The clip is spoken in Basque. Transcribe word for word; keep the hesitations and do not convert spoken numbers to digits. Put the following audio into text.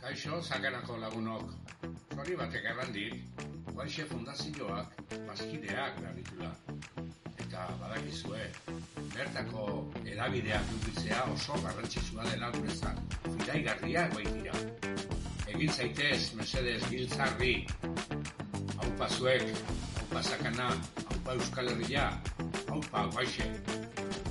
Kaixo, sakanako lagunok. Zori batek erran dit, Guanxe fundazioak bazkideak behar ditula. Eta badakizue, bertako edabideak dukitzea oso garrantzitsua dela guretzat. Fidaigarriak baitira. Egin zaitez, mesedez, giltzarri. Haupa zuek, haupa sakana, haupa Euskal Herria, haupa Guanxe.